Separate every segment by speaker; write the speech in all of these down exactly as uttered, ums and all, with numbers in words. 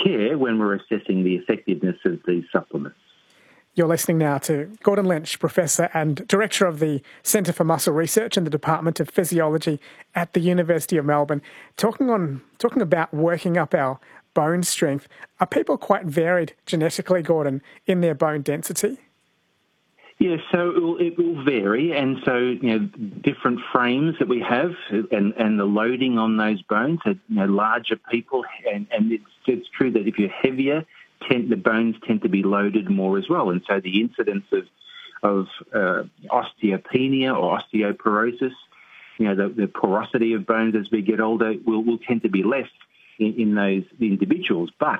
Speaker 1: care when we're assessing the effectiveness of these supplements.
Speaker 2: You're listening now to Gordon Lynch, Professor and Director of the Centre for Muscle Research in the Department of Physiology at the University of Melbourne, talking on talking about working up our bone strength. Are people quite varied genetically, Gordon, in their bone density?
Speaker 1: Yeah, so it will, it will vary, and so you know different frames that we have, and, and the loading on those bones. So, you know, larger people, and, and it's, it's true that if you're heavier, tend, the bones tend to be loaded more as well, and so the incidence of of uh, osteopenia or osteoporosis, you know, the, the porosity of bones as we get older will will tend to be less in, in those individuals, but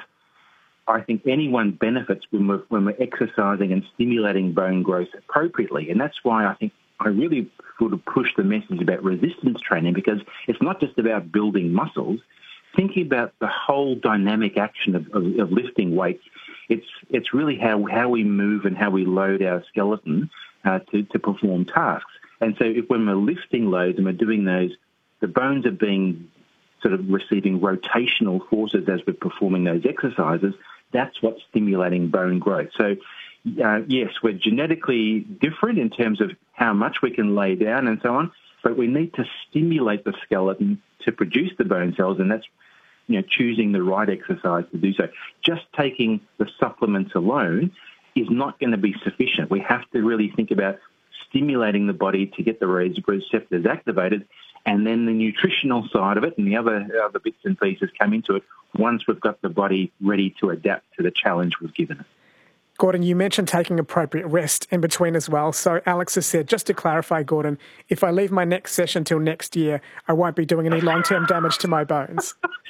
Speaker 1: I think anyone benefits when we're, when we're exercising and stimulating bone growth appropriately. And that's why I think I really sort of push the message about resistance training, because it's not just about building muscles. Thinking about the whole dynamic action of, of, of lifting weights, it's it's really how, how we move and how we load our skeleton uh, to, to perform tasks. And so if when we're lifting loads and we're doing those, the bones are being sort of receiving rotational forces as we're performing those exercises. That's what's stimulating bone growth. So, uh, yes, we're genetically different in terms of how much we can lay down and so on, but we need to stimulate the skeleton to produce the bone cells, and that's, you know, choosing the right exercise to do so. Just taking the supplements alone is not going to be sufficient. We have to really think about stimulating the body to get the receptors activated, and then the nutritional side of it and the other other bits and pieces come into it once we've got the body ready to adapt to the challenge we've given it.
Speaker 2: Gordon, you mentioned taking appropriate rest in between as well. So Alex has said, just to clarify, Gordon, if I leave my next session till next year, I won't be doing any long-term damage to my bones.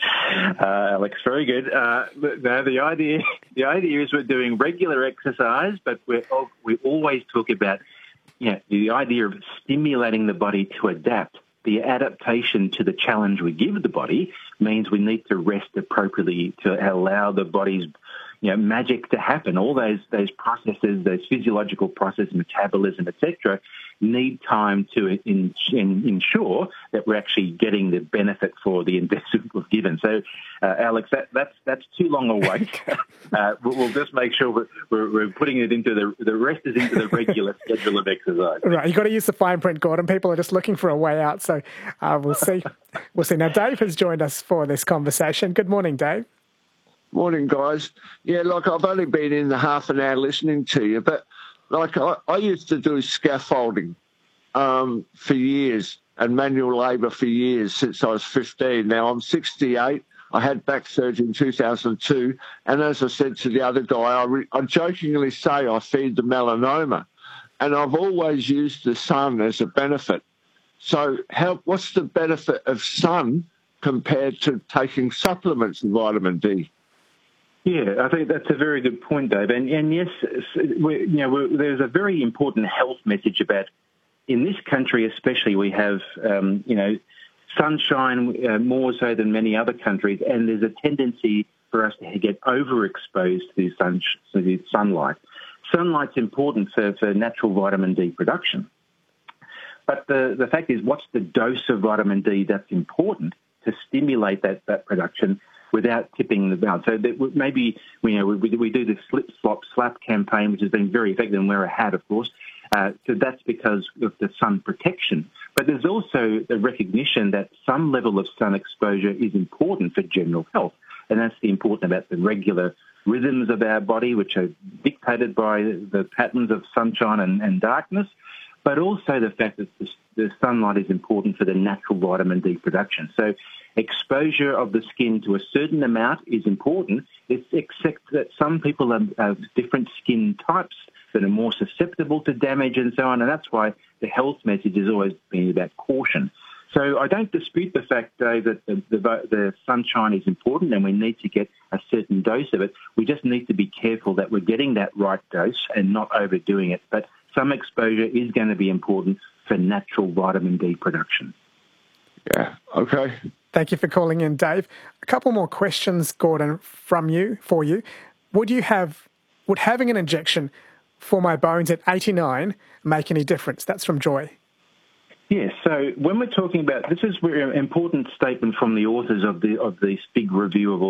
Speaker 1: Uh, Alex, very good. Uh, no, the idea the idea is we're doing regular exercise, but we we always talk about, you know, the idea of stimulating the body to adapt. The adaptation to the challenge we give the body means we need to rest appropriately to allow the body's, you know, magic to happen. All those those processes, those physiological processes, metabolism, et cetera, need time to in, in, ensure that we're actually getting the benefit for the investment we've given. So, uh, Alex, that, that's that's too long a wait. uh, we'll, we'll just make sure we're, we're, we're putting it into the the rest is into the regular schedule of exercise.
Speaker 2: Right, you've got to use the fine print, Gordon. People are just looking for a way out. So uh, we'll see. We'll see. Now, Dave has joined us for this conversation. Good morning, Dave.
Speaker 3: Morning, guys. Yeah, like I've only been in the half an hour listening to you, but like I, I used to do scaffolding um, for years and manual labour for years since I was fifteen. Now I'm sixty-eight. I had back surgery in two thousand two, and as I said to the other guy, I, re- I jokingly say I feed the melanoma, and I've always used the sun as a benefit. So how, what's the benefit of sun compared to taking supplements of vitamin D?
Speaker 1: Yeah, I think that's a very good point, Dave. And, and yes, we, you know, we're, there's a very important health message about, in this country especially, we have, um, you know, sunshine uh, more so than many other countries, and there's a tendency for us to get overexposed to, sun, to the sunlight. Sunlight's important for, for natural vitamin D production. But the, the fact is, what's the dose of vitamin D that's important to stimulate that, that production without tipping the balance? So that maybe, you know, we, we do the slip, slop, slap campaign, which has been very effective, and wear a hat, of course. Uh, so that's because of the sun protection. But there's also the recognition that some level of sun exposure is important for general health. And that's the important about the regular rhythms of our body, which are dictated by the patterns of sunshine and, and darkness, but also the fact that the, the sunlight is important for the natural vitamin D production. So exposure of the skin to a certain amount is important, it's except that some people have, have different skin types that are more susceptible to damage and so on, and that's why the health message has always been about caution. So I don't dispute the fact, Dave, that the, the, the sunshine is important and we need to get a certain dose of it. We just need to be careful that we're getting that right dose and not overdoing it. But some exposure is going to be important for natural vitamin D production.
Speaker 3: Yeah, okay.
Speaker 2: Thank you for calling in, Dave. A couple more questions, Gordon, from you, for you. Would you have, would having an injection for my bones at eighty-nine make any difference? That's from Joy.
Speaker 1: Yes, so when we're talking about, this is an important statement from the authors of the of this big review of all